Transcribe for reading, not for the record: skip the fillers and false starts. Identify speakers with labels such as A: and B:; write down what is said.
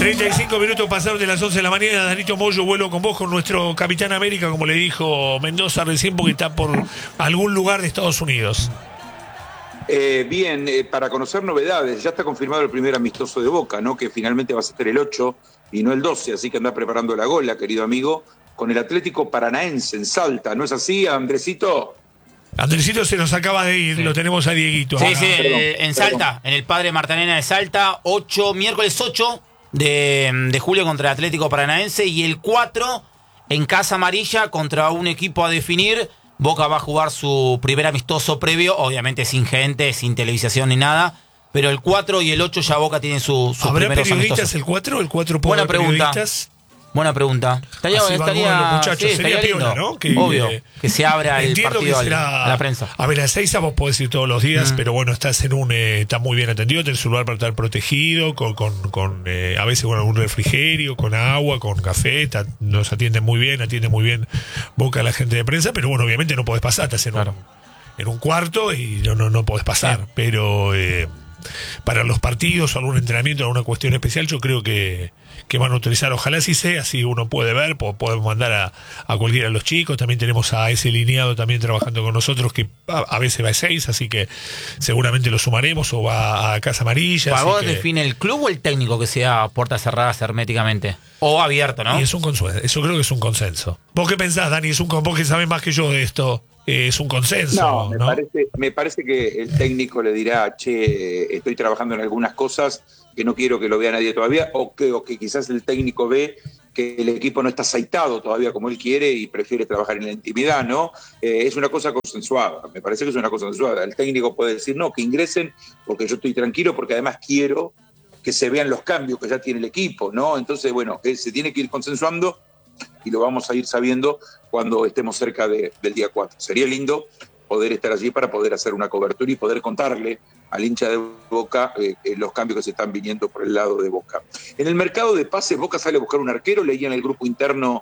A: 35 minutos pasaron de las 11 de la mañana. Danito Moyo, vuelo con vos, con nuestro Capitán América, como le dijo Mendoza recién, porque está por algún lugar de Estados Unidos.
B: Bien, para conocer novedades, ya está confirmado el primer amistoso de Boca, ¿no? Que finalmente va a ser el 8 y no el 12, así que anda preparando la gola, querido amigo, con el Atlético Paranaense en Salta, ¿no es así, Andresito?
A: Andresito se nos acaba de ir, sí. Lo tenemos a Dieguito.
C: Sí, ahora. Sí, en Salta, en el Padre Martanena de Salta, miércoles 8 de julio contra el Atlético Paranaense, y el 4 en Casa Amarilla contra un equipo a definir. Boca va a jugar su primer amistoso previo, obviamente sin gente, sin televisación ni nada, pero el 4 y el 8 ya Boca tienen sus primeros amistosos. ¿Habrá periodistas
A: el 4? ¿El 4
C: puede haber periodistas? Buena pregunta. Estaría
A: sería piola, ¿no?
C: Obvio, que se abra el partido a la prensa.
A: A ver, a Ezeiza vos podés ir todos los días, pero bueno, estás está muy bien atendido, tenés un lugar para estar protegido, a veces con algún refrigerio, con agua, con café, nos atiende muy bien Boca a la gente de prensa, pero bueno, obviamente no podés pasar, estás en un cuarto y no podés pasar, pero para los partidos o algún entrenamiento, alguna cuestión especial, yo creo que van a utilizar, ojalá así sea, así uno puede ver, podemos mandar a cualquiera de los chicos, también tenemos a ese lineado también trabajando con nosotros, que a veces va a 6, así que seguramente lo sumaremos, o va a Casa Amarilla.
C: ¿Para vos define el club o el técnico que sea puertas cerradas herméticamente? O abierto, ¿no?
A: Y eso creo que es un consenso. ¿Vos qué pensás, Dani? Vos que sabés más que yo de esto. Es un consenso.
B: No, me parece que el técnico le dirá, estoy trabajando en algunas cosas que no quiero que lo vea nadie todavía, o que quizás el técnico ve que el equipo no está aceitado todavía como él quiere y prefiere trabajar en la intimidad, ¿no? Es una cosa consensuada, me parece que es una cosa consensuada. El técnico puede decir, no, que ingresen porque yo estoy tranquilo, porque además quiero que se vean los cambios que ya tiene el equipo, ¿no? Entonces, bueno, se tiene que ir consensuando y lo vamos a ir sabiendo cuando estemos cerca del día 4. Sería lindo poder estar allí para poder hacer una cobertura y poder contarle al hincha de Boca los cambios que se están viniendo por el lado de Boca. En el mercado de pases, Boca sale a buscar un arquero, leía en el grupo interno